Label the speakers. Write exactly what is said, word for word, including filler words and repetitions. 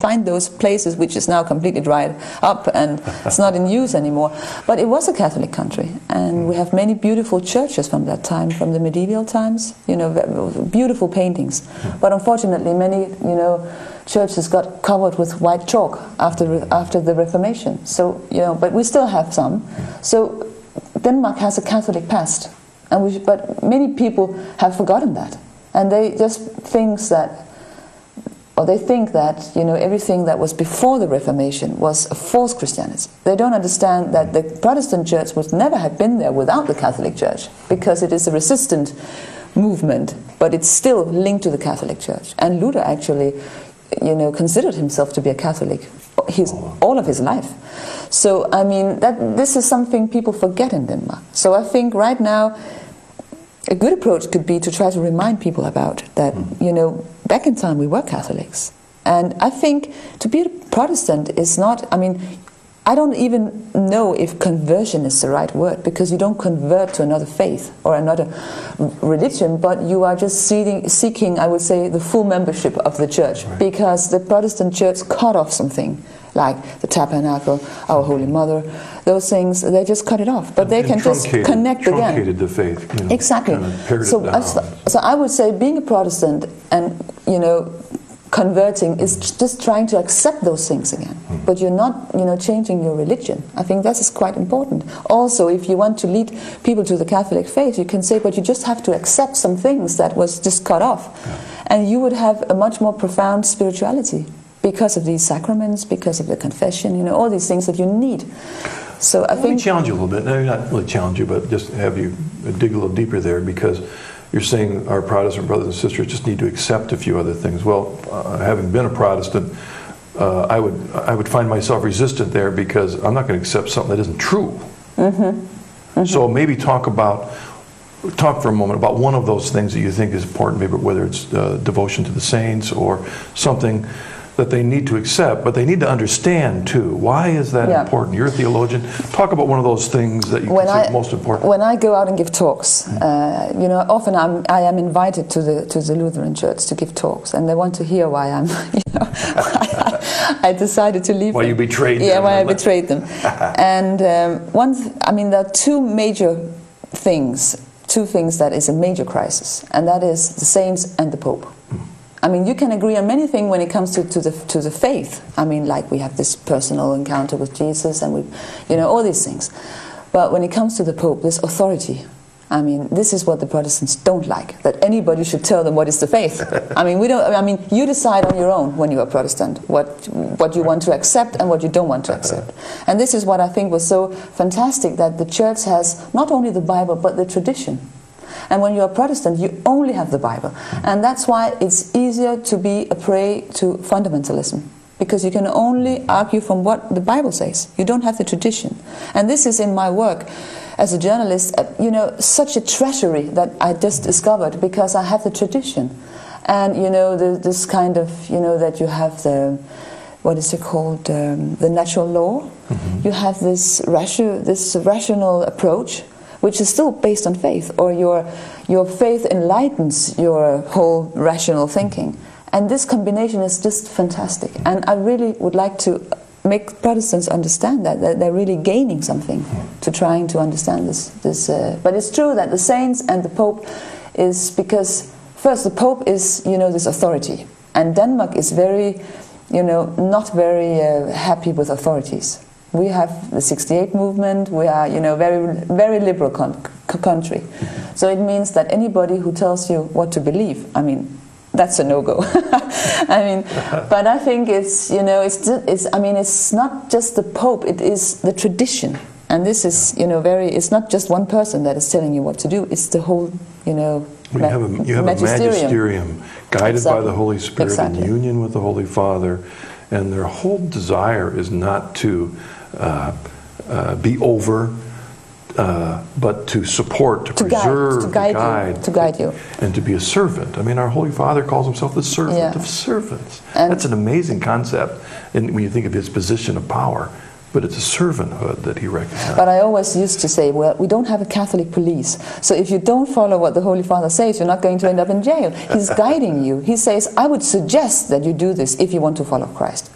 Speaker 1: find those places which is now completely dried up and it's not in use anymore. But it was a Catholic country, and we have many beautiful churches from that time, from the medieval times, you know, beautiful paintings. But unfortunately, many, you know, churches got covered with white chalk after after the Reformation. So, you know, but we still have some. So Denmark has a Catholic past, and we, but many people have forgotten that, and they just think that, or they think that, you know, everything that was before the Reformation was a false Christianity. They don't understand that the Protestant church would never have been there without the Catholic Church, because it is a resistant movement, but it's still linked to the Catholic Church. And Luther actually, you know, considered himself to be a Catholic his all of his life. So I mean, that this is something people forget in Denmark. So I think right now a good approach could be to try to remind people about that, you know, back in time we were Catholics. And I think to be a Protestant is not, I mean, I don't even know if conversion is the right word, because you don't convert to another faith or another religion, but you are just seeking, seeking, I would say, the full membership of the church, right. Because the Protestant church cut off something, like the tabernacle, our Holy Mother, those things, they just cut it off. But
Speaker 2: and,
Speaker 1: they
Speaker 2: and
Speaker 1: can just connect again.
Speaker 2: Truncated the faith. You know,
Speaker 1: exactly.
Speaker 2: Kind of pared
Speaker 1: so,
Speaker 2: it down.
Speaker 1: so I would say being a Protestant and, you know, converting is just trying to accept those things again, mm-hmm. But you're not, you know, changing your religion. I think that is quite important. Also, if you want to lead people to the Catholic faith, you can say, but you just have to accept some things that was just cut off, yeah. And you would have a much more profound spirituality because of these sacraments, because of the confession, you know, all these things that you need. So I
Speaker 2: Let
Speaker 1: think
Speaker 2: me challenge you a little bit. No, not really challenge you, but just have you dig a little deeper there, because you're saying our Protestant brothers and sisters just need to accept a few other things. Well, uh, having been a Protestant, uh, I would I would find myself resistant there, because I'm not going to accept something that isn't true. Mm-hmm. Mm-hmm. So maybe talk about talk for a moment about one of those things that you think is important, maybe whether it's uh, devotion to the saints or something that they need to accept, but they need to understand too. Why is that yeah. important? You're a theologian. Talk about one of those things that you
Speaker 1: when
Speaker 2: consider
Speaker 1: I,
Speaker 2: most important.
Speaker 1: When I go out and give talks, uh, you know, often I'm, I am invited to the to the Lutheran Church to give talks, and they want to hear why I'm, you know, I, I decided to leave.
Speaker 2: Why
Speaker 1: them.
Speaker 2: you betrayed
Speaker 1: yeah,
Speaker 2: them?
Speaker 1: Yeah, why I betrayed them. And um, one, th I mean, there are two major things, two things that is a major crisis, and that is the saints and the Pope. I mean, you can agree on many things when it comes to, to the to the faith. I mean, like we have this personal encounter with Jesus, and we, you know, all these things. But when it comes to the Pope, this authority. I mean, this is what the Protestants don't like, that anybody should tell them what is the faith. I mean, we don't. I mean, you decide on your own when you are Protestant what what you want to accept and what you don't want to accept. And this is what I think was so fantastic, that the Church has not only the Bible but the tradition. And when you're a Protestant, you only have the Bible. And that's why it's easier to be a prey to fundamentalism, because you can only argue from what the Bible says. You don't have the tradition. And this is in my work as a journalist, uh, you know, such a treasury that I just discovered, because I have the tradition. And, you know, the, this kind of, you know, that you have the, what is it called, um, the natural law. Mm-hmm. You have this, ratio, this rational approach, which is still based on faith, or your your faith enlightens your whole rational thinking. And this combination is just fantastic. And I really would like to make Protestants understand that, that they're really gaining something to trying to understand this. this uh, but it's true that the saints and the Pope is, because first the Pope is, you know, this authority. And Denmark is very, you know, not very uh, happy with authorities. We have the sixty-eight movement. We are, you know, very, very liberal con country. So it means that anybody who tells you what to believe, I mean, that's a no-go. I mean, but I think it's, you know, it's, it's, I mean, it's not just the Pope. It is the tradition, and this is, you know, very. It's not just one person that is telling you what to do. It's the whole, you know.
Speaker 2: Well, you have a, you have
Speaker 1: magisterium.
Speaker 2: a magisterium guided
Speaker 1: exactly.
Speaker 2: by the Holy Spirit,
Speaker 1: exactly.
Speaker 2: in union with the Holy Father, and their whole desire is not to Uh, uh, be over, uh, but to support, to, to preserve,
Speaker 1: guide, to guide,
Speaker 2: to guide,
Speaker 1: you, to guide you,
Speaker 2: and to be a servant. I mean, our Holy Father calls himself the servant yeah. of servants. And that's an amazing concept, and when you think of his position of power. But it's a servanthood that he recognizes.
Speaker 1: But I always used to say, well, we don't have a Catholic police. So if you don't follow what the Holy Father says, you're not going to end up in jail. He's guiding you. He says, I would suggest that you do this if you want to follow Christ.